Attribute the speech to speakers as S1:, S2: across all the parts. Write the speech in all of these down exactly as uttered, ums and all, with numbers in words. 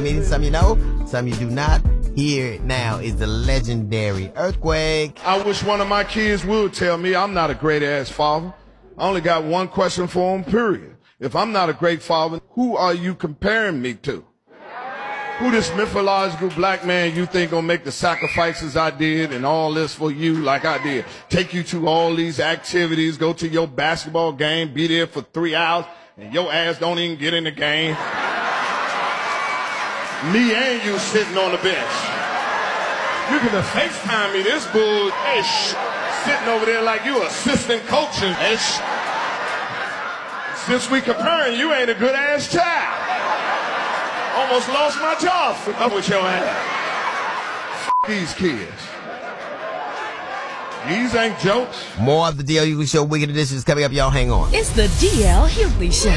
S1: meaning some you know, some you do not. Here now is the legendary Earthquake.
S2: I wish one of my kids would tell me I'm not a great-ass father. I only got one question for them, period. If I'm not a great father, who are you comparing me to? Who this mythological black man you think gonna make the sacrifices I did and all this for you like I did? Take you to all these activities, go to your basketball game, be there for three hours, and your ass don't even get in the game. Me and you sitting on the bench. You can FaceTime me this bull, hey, sh sitting over there like you assistant coaching. Hey, sh Since we comparing, you ain't a good ass child. Almost lost my job up with your ass. F these kids. These ain't jokes.
S1: More of the D L Hughley Show Weekend Edition is coming up. Y'all hang on.
S3: It's the D L Hughley Show.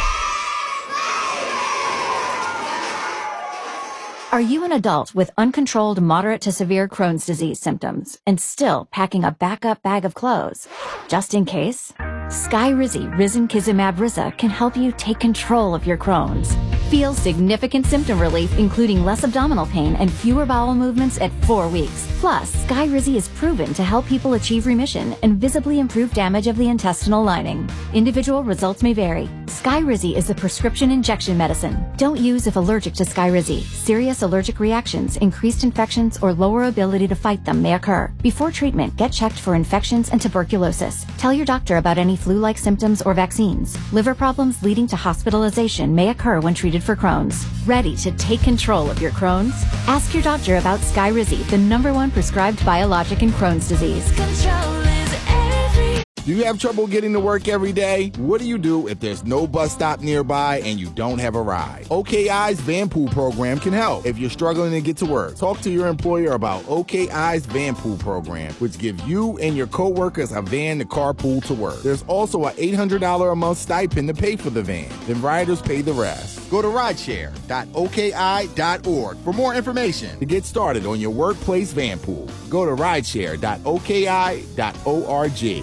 S4: Are you an adult with uncontrolled moderate to severe Crohn's disease symptoms and still packing a backup bag of clothes just in case? Skyrizi Risankizumab Riza can help you take control of your Crohn's. Feel significant symptom relief, including less abdominal pain and fewer bowel movements at four weeks. Plus, Skyrizi is proven to help people achieve remission and visibly improve damage of the intestinal lining. Individual results may vary. Skyrizi is a prescription injection medicine. Don't use if allergic to Skyrizi. Serious allergic reactions, increased infections, or lower ability to fight them may occur. Before treatment, get checked for infections and tuberculosis. Tell your doctor about any flu-like symptoms or vaccines. Liver problems leading to hospitalization may occur when treated for Crohn's. Ready to take control of your Crohn's? Ask your doctor about Skyrizi, the number one prescribed biologic in Crohn's disease.
S3: Control is every...
S5: Do you have trouble getting to work every day? What do you do if there's no bus stop nearby and you don't have a ride? O K I's Vanpool program can help if you're struggling to get to work. Talk to your employer about O K I's Vanpool program, which gives you and your coworkers a van to carpool to work. There's also an eight hundred dollars a month stipend to pay for the van. Then riders pay the rest. Go to rideshare dot O K I dot org for more information to get started on your workplace Vanpool. Go to rideshare dot O K I dot org.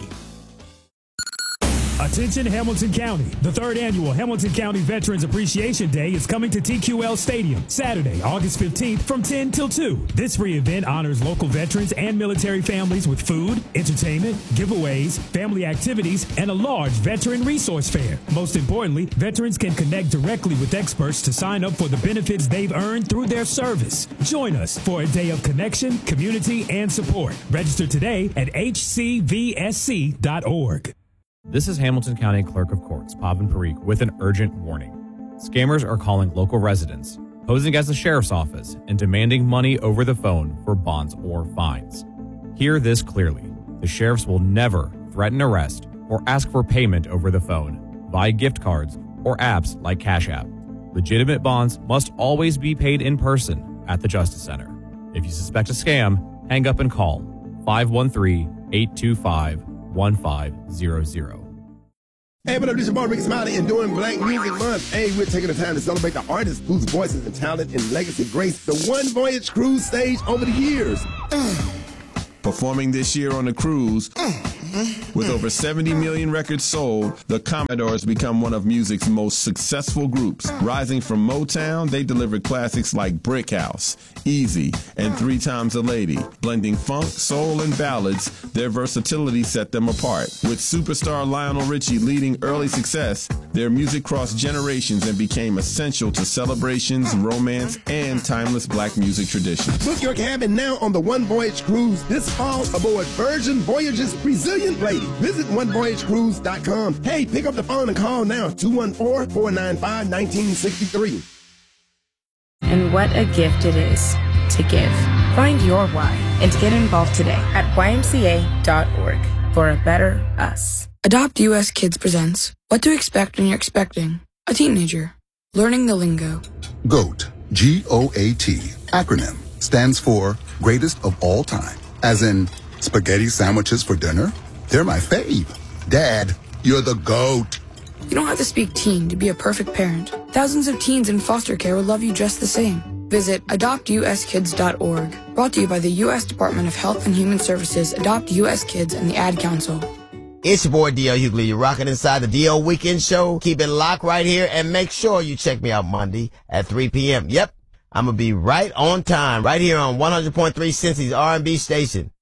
S6: Attention Hamilton County. The third annual Hamilton County Veterans Appreciation Day is coming to T Q L Stadium Saturday, August fifteenth from ten till two. This free event honors local veterans and military families with food, entertainment, giveaways, family activities, and a large veteran resource fair. Most importantly, veterans can connect directly with experts to sign up for the benefits they've earned through their service. Join us for a day of connection, community, and support. Register today at H C V S C dot org.
S7: This is Hamilton County Clerk of Courts, Pavan Parikh, with an urgent warning. Scammers are calling local residents, posing as the sheriff's office, and demanding money over the phone for bonds or fines. Hear this clearly. The sheriffs will never threaten arrest or ask for payment over the phone, via gift cards, or apps like Cash App. Legitimate bonds must always be paid in person at the Justice Center. If you suspect a scam, hang up and call five one three, eight two five, one five zero zero.
S8: Hey, what up, this is your boy Ricky Smiley, and during Black Music Month, hey, we're taking the time to celebrate the artists whose voices and talent and legacy grace the One Voyage Cruise stage over the years.
S9: Performing this year on the cruise, with over seventy million records sold, the Commodores become one of music's most successful groups. Rising from Motown, they delivered classics like Brick House, Easy, and Three Times a Lady. Blending funk, soul, and ballads, their versatility set them apart. With superstar Lionel Richie leading early success, their music crossed generations and became essential to celebrations, romance, and timeless black music traditions.
S8: Book your cabin now on the One Voyage Cruise this fall aboard Virgin Voyage's Resilient Lady. Visit one voyage cruise dot com. Hey, pick up the phone and call now, two one four, four nine five, one nine six three.
S10: And what a gift it is to give. Find your why and get involved today at Y M C A dot org for a better us.
S11: Adopt U S Kids presents What to Expect When You're Expecting a Teenager. Learning the lingo.
S12: GOAT, G O A T, acronym, stands for Greatest of All Time. As in, spaghetti sandwiches for dinner? They're my fave. Dad, you're the GOAT.
S11: You don't have to speak teen to be a perfect parent. Thousands of teens in foster care will love you just the same. Visit adopt U S kids dot org. Brought to you by the U S Department of Health and Human Services, Adopt U S Kids, and the Ad Council.
S1: It's your boy D L Hughley. You're rocking inside the D L Weekend Show. Keep it locked right here and make sure you check me out Monday at three p.m. Yep, I'm going to be right on time, right here on one hundred point three Cincy's R and B station.